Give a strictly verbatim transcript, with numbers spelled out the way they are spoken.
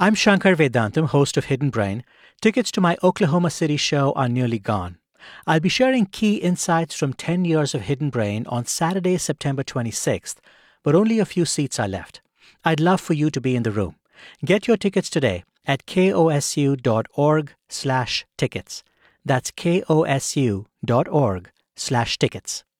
I'm Shankar Vedantam, host of Hidden Brain. Tickets to my Oklahoma City show are nearly gone. I'll be sharing key insights from ten years of Hidden Brain on Saturday, September twenty-sixth, but only a few seats are left. I'd love for you to be in the room. Get your tickets today at kosu.org slash tickets. That's kosu.org slash tickets.